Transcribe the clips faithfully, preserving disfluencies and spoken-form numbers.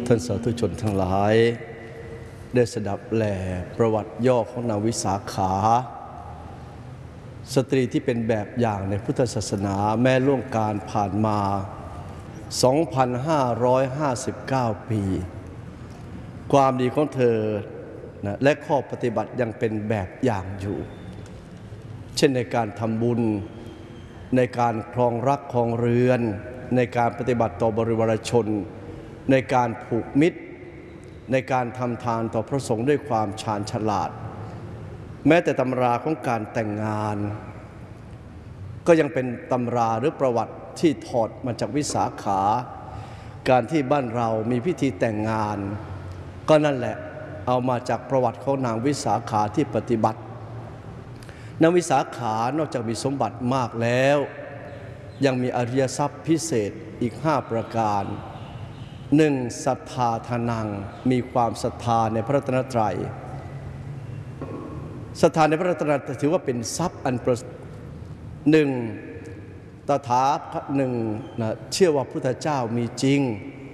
ท่านสาธุชนทั้งหลายได้สดับแหล่ประวัติย่อของนางวิสาขาสตรีที่เป็นแบบอย่างในพุทธศาสนาแม้ล่วงการผ่านมา สองพันห้าร้อยห้าสิบเก้า ปีความดีของเธอนะและข้อปฏิบัติยังเป็นแบบอย่างอยู่เช่นในการทำบุญในการครองรักครองเรือนในการปฏิบัติต่อบริวารชนในการผูกมิตรในการทำทานต่อพระสงฆ์ด้วยความชาญฉลาดแม้แต่ตำราของการแต่งงานก็ยังเป็นตำราหรือประวัติที่ถอดมาจากวิสาขาการที่บ้านเรามีพิธีแต่งงานก็นั่นแหละเอามาจากประวัติของนางวิสาขาที่ปฏิบัตินางวิสาขานอกจากมีสมบัติมากแล้วยังมีอริยทรัพย์พิเศษอีกห้าประการหนึ่งศรัทธาทานังมีความศรัทธาในพระรัตนตรัยศรัทธาในพระรัตนตรัยถือว่าเป็นทรัพย์อันประหนึ่งตถาคตหนึ่งนะเชื่อว่าพุทธเจ้ามีจริง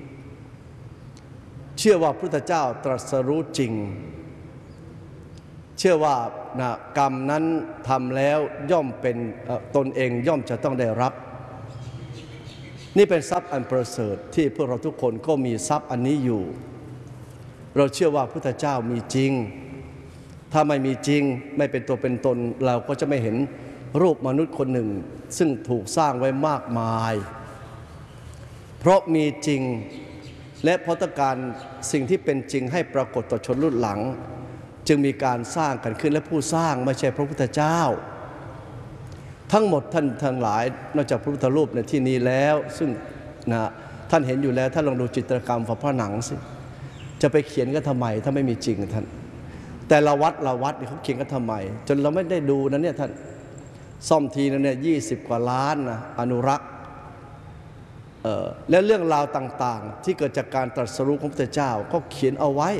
เชื่อว่าพุทธเจ้าตรัสรู้จริงเชื่อว่านะกรรมนั้นทำแล้วย่อมเป็นตนเองย่อมจะต้องได้รับนี่เป็นทรัพย์อันประเสริฐที่พวกเราทุกคนก็มีทรัพย์อันนี้อยู่เราเชื่อว่าพุทธเจ้ามีจริงถ้าไม่มีจริงไม่เป็นตัวเป็นตนเราก็จะไม่เห็นรูปมนุษย์คนหนึ่งซึ่งถูกสร้างไว้มากมายเพราะมีจริงและเพราะต้องการสิ่งที่เป็นจริงให้ปรากฏต่อชนรุ่นหลังจึงมีการสร้างกันขึ้นและผู้สร้างไม่ใช่พระพุทธเจ้าทั้งหมดท่านทั้งหลายนอกจากพระพุทธรูปในที่นี้แล้วซึ่งนะท่านเห็นอยู่แล้วท่านลองดูจิตรกรรมฝาผนังสิจะไปเขียนกันทำไมถ้าไม่มีจริงท่านแต่ละวัดละวัดเขาเขียนกันทำไมจนเราไม่ได้ดูนะเนี่ยท่านซ่อมทีนั้นเนี่ยยี่สิบกว่าล้านนะอนุรักษ์เอ่อและเรื่องราวต่างๆที่เกิดจากการตรัสรู้ของพระพุทธเจ้าก็เขียนเอาไว้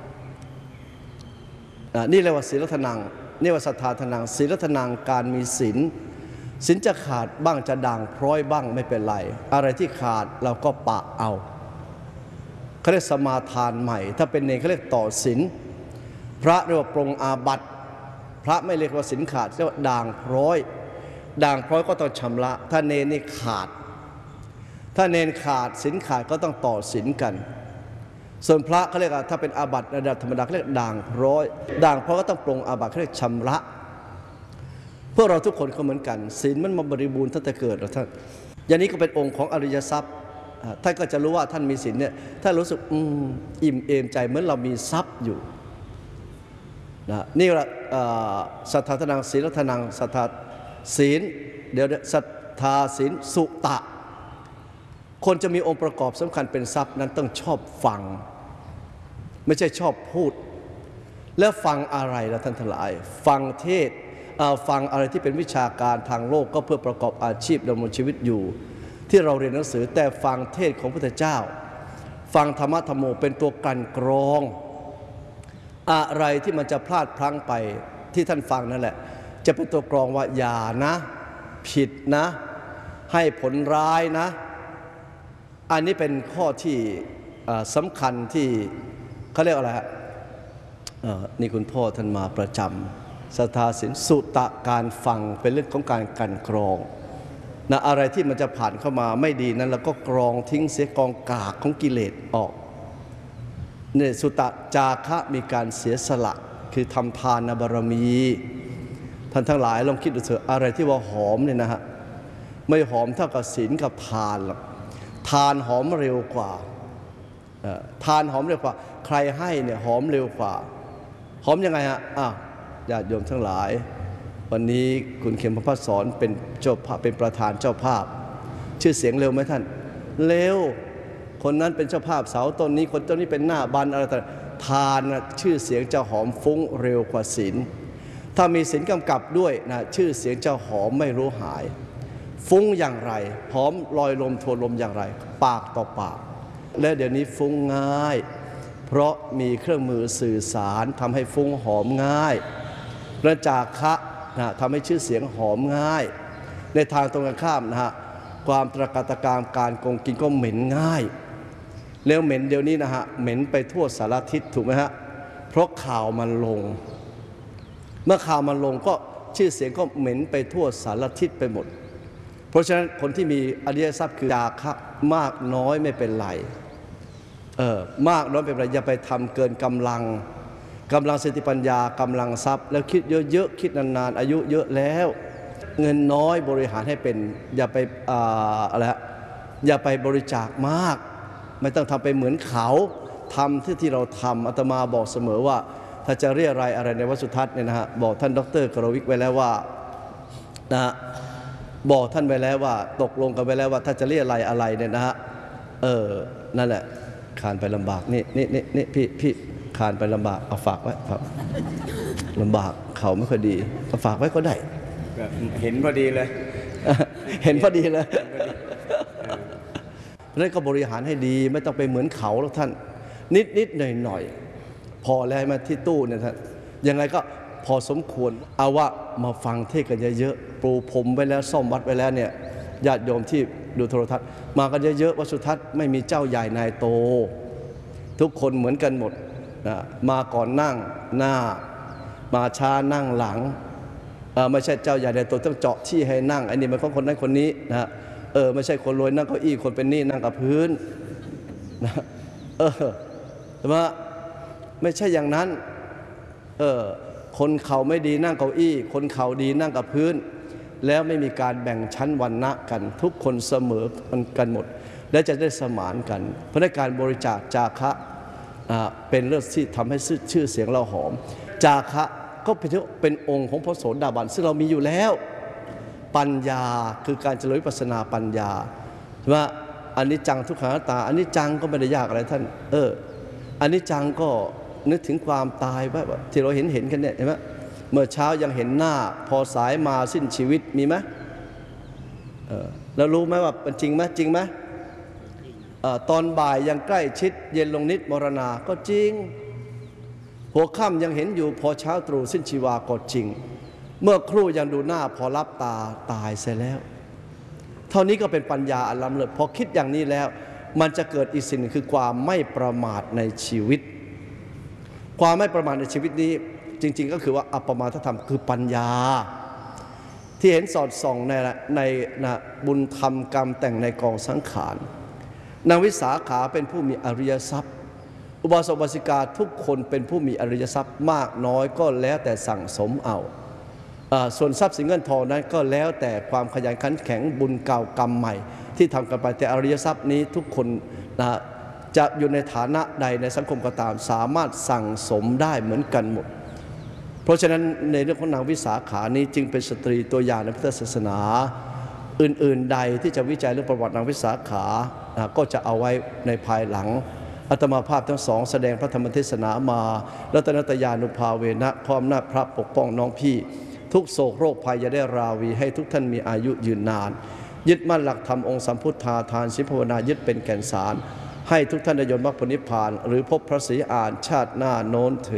นี่เรียกว่าศีลทนังนี่ว่าศรัทธาทนังศีลทนังการมีศีลศีลจะขาดบ้างจะด่างพร้อยบ้างไม่เป็นไรอะไรที่ขาดเราก็ปะเอาเขาเรียกสมาทานใหม่ถ้าเป็นเนรเขาเรียกต่อศีลพระเรียกว่าปรงอาบัติพระไม่เรียกว่าศีลขาดเรียกว่าด่างพร้อยด่างพร้อยก็ต้องชำระถ้าเนรนี่ขาดถ้าเนรขาดศีลขาดก็ต้องต่อศีลกันส่วนพระเขาเรียกว่าถ้าเป็นอาบัติระดับธรรมดาเขาเรียกด่างพร้อยด่างพร้อยก็ต้องปรงอาบัติเขาเรียกชำระพวกเราทุกคนก็เหมือนกันศีลมันมาบริบูรณ์ตั้งแต่เกิดแล้วท่านอย่างนี้ก็เป็นองค์ของอริยทรัพย์ท่านก็จะรู้ว่าท่านมีศีลเนี่ยถ้ารู้สึกอืมอิ่มเอมใจเหมือนเรามีทรัพย์อยู่นะนี่แหละศรัทธาทนังศีลทนังศรัทธาศีลเดี๋ยวศรัทธาศีลสุตะคนจะมีองค์ประกอบสำคัญเป็นทรัพย์นั้นต้องชอบฟังไม่ใช่ชอบพูดแล้วฟังอะไรล่ะท่านทั้งหลายฟังเทศฟังอะไรที่เป็นวิชาการทางโลกก็เพื่อประกอบอาชีพดำรงชีวิตอยู่ที่เราเรียนหนังสือแต่ฟังเทศของพระพุทธเจ้าฟังธรรมะธรรมโมเป็นตัวกลั่นกรองอะไรที่มันจะพลาดพลั้งไปที่ท่านฟังนั่นแหละจะเป็นตัวกรองว่าอย่านะผิดนะให้ผลร้ายนะอันนี้เป็นข้อที่สำคัญที่เขาเรียกอะไรฮะนี่คุณพ่อท่านมาประจำศรัทธาศีลสุตะการฟังเป็นเรื่องของการกลั่นกรองนะอะไรที่มันจะผ่านเข้ามาไม่ดีนั้นเราก็กรองทิ้งเสียกองกากของกิเลสออกเนี่ยสุตะจาคะมีการเสียสละคือทำทานบารมีท่านทั้งหลายลองคิดดูเถอะอะไรที่ว่าหอมเนี่ยนะฮะไม่หอมเท่ากับศีลกับทานหรอกทานหอมเร็วกว่าทานหอมเร็วกว่าใครให้เนี่ยหอมเร็วกว่าหอมยังไงฮะอ้าวญาติโยมทั้งหลายวันนี้คุณเข็มพระพัฒสอนเป็นเจ้าภาพเป็นประธานเจ้าภาพชื่อเสียงเร็วไหมท่านเร็วคนนั้นเป็นเจ้าภาพเสาต้นนี้คนต้นนี้เป็นหน้าบันอะไรต่างทานนะชื่อเสียงจะหอมฟุ้งเร็วกว่าศีลถ้ามีศีลกำกับด้วยนะชื่อเสียงจะหอมไม่รู้หายฟุ้งอย่างไรหอมลอยลมทวนลมอย่างไรปากต่อปากและเดี๋ยวนี้ฟุ้งง่ายเพราะมีเครื่องมือสื่อสารทำให้ฟุ้งหอมง่ายและจาคะนะทำให้ชื่อเสียงหอมง่ายในทางตรงกันข้ามนะฮะความตระกาตกรรมการโกงกินก็เหม็นง่ายแล้วเหม็นเดี๋ยวนี้นะฮะเหม็นไปทั่วสารทิศถูกไหมฮะเพราะข่าวมันลงเมื่อข่าวมันลงก็ชื่อเสียงก็เหม็นไปทั่วสารทิศไปหมดเพราะฉะนั้นคนที่มีอริยทรัพย์คือจาคะมากน้อยไม่เป็นไรเออมากน้อยเป็นไรอย่าไปทำเกินกำลังกำลังสติปัญญากำลังทรัพย์แล้วคิดเยอะๆคิดนานๆอายุเยอะแล้วเงินน้อยบริหารให้เป็นอย่าไปอ่าอะไรอย่าไปบริจาคมากไม่ต้องทำไปเหมือนเขาทำที่ที่เราทำอาตมาบอกเสมอว่าถ้าจะเรียรายอะไรในวัดสุทัศน์เนี่ยนะฮะบอกท่านดร.กรวิกไว้แล้วว่านะฮะบอกท่านไว้แล้วว่าตกลงกันไว้แล้วว่าถ้าจะเรียรายอะไรเนี่ยนะฮะเออนั่นแหละคานไปลำบากนี่นี่นี่นี่พี่พี่คานไปลำบากเอาฝากไว้ครับลำบากเขาไม่ค่อยดีเอาฝากไว้ก็ได้เห็นพอดีเลยเห็นพอดีเลยเพราะนั้นก็บริหารให้ดีไม่ต้องไปเหมือนเขาแล้วท่านนิดนิดหน่อยหน่อยพอแล้วมาที่ตู้เนี่ยท่านยังไงก็พอสมควรเอาว่ามาฟังเทศกันเยอะๆปูพรมไว้แล้วซ่อมวัดไว้แล้วเนี่ยญาติโยมที่ดูโทรทัศน์มากันเยอะๆวัดสุทัศน์ไม่มีเจ้าใหญ่นายโตทุกคนเหมือนกันหมดนะมาก่อนนั่งหน้ามาช้านั่งหลังไม่ใช่เจ้าใหญ่นายโตต้องเจาะที่ให้นั่งอันนี้มันของคนนั้นคนนี้นะเออไม่ใช่คนรวยนั่งเก้าอี้คนเป็นหนี้นั่งกับพื้นนะเออแต่ว่าไม่ใช่อย่างนั้นเออคนเขาไม่ดีนั่งเก้าอี้คนเขาดีนั่งกับพื้นแล้วไม่มีการแบ่งชั้นวรรณะกันทุกคนเสมอกันหมดและจะได้สมานกันเพราะในการบริจาคจาคะเป็นเรื่องที่ทำให้ชื่อเสียงเราหอมจาคะก็เป็นองค์ของพระโสดาบันซึ่งเรามีอยู่แล้วปัญญาคือการเจริญวิปัสสนาปัญญาว่าอนิจจังทุกขังอนัตตาอนิจจังก็ไม่ได้ยากอะไรท่านเอออนิจจังก็นึกถึงความตายว่าที่เราเห็นเห็นกันเนี่ยเห็นไหมเมื่อเช้ายังเห็นหน้าพอสายมาสิ้นชีวิตมีไหมเออแล้วรู้ไหมว่าเป็นจริงไหมจริงไหมตอนบ่ายยังใกล้ชิดเย็นลงนิดมรณาก็จริงหัวค่ำยังเห็นอยู่พอเช้าตรู่สิ้นชีวาก็จริงเมื่อครู่ยังดูหน้าพอรับตาตายเสียแล้วเท่านี้ก็เป็นปัญญาอันล้ำเลิศพอคิดอย่างนี้แล้วมันจะเกิดอีกสิ่งหนึ่งคือความไม่ประมาทในชีวิตความไม่ประมาทในชีวิตนี้จริงๆก็คือว่าอัปปมาทธรรมคือปัญญาที่เห็นสอดส่องในในนะบุญธรรมกรรมแต่งในกองสังขารนางวิสาขาเป็นผู้มีอริยทรัพย์อุบาสกอุบาสิกาทุกคนเป็นผู้มีอริยทรัพย์มากน้อยก็แล้วแต่สั่งสมเอาส่วนทรัพย์สินเงินทองนั้นก็แล้วแต่ความขยันขันแข็งบุญเก่ากรรมใหม่ที่ทำกันไปแต่อริยทรัพย์นี้ทุกคนนะจะอยู่ในฐานะใดในสังคมก็ตามสามารถสั่งสมได้เหมือนกันหมดเพราะฉะนั้นในเรื่องของนางวิสาขานี้จึงเป็นสตรีตัวอย่างในพุทธศาสนาอื่นๆใดที่จะวิจัยเรื่องประวัตินางวิสาขาก็จะเอาไว้ในภายหลังอาตมาภาพทั้งสองแสดงพระธรรมเทศนามารัตนตยานุภาเวนะพร้อมหน้าพระปกป้องน้องพี่ทุกโศกโรคภัยอย่าได้ราวีให้ทุกท่านมีอายุยืนนานยึดมั่นหลักธรรมองค์สัมพุทธาทานศีลภาวนายึดเป็นแก่นสารให้ทุกท่านได้ยนต์มรรคผลนิพพานหรือพบพระศรีอานชาติหน้าโน้นเถิด